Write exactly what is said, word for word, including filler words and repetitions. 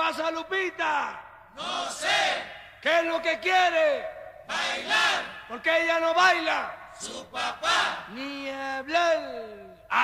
pasa, Lupita? No sé. ¿Qué es lo que quiere? Bailar. ¿Por qué ella no baila? Su papá. Ni hablar.